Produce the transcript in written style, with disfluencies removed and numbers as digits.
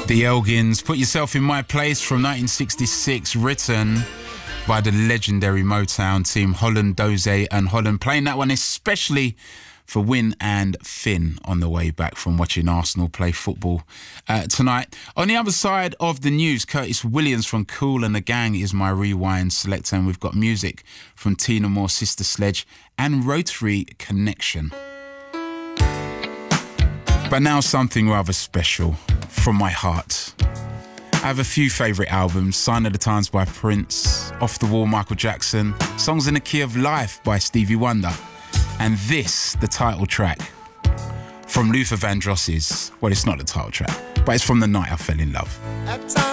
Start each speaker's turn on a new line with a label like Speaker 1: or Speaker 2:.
Speaker 1: The Elgins, Put Yourself in My Place from 1966, written by the legendary Motown team Holland, Doze and Holland, playing that one especially for Win and Finn on the way back from watching Arsenal play football tonight. On the other side of the news, Curtis Williams from Kool and the Gang is my rewind selector, and we've got music from Tina Moore, Sister Sledge and Rotary Connection. But now something rather special from my heart. I have a few favourite albums: Sign of the Times by Prince, Off the Wall Michael Jackson, Songs in the Key of Life by Stevie Wonder, and this, the title track from Luther Vandross's, well, it's not the title track, but it's from The Night I Fell in Love.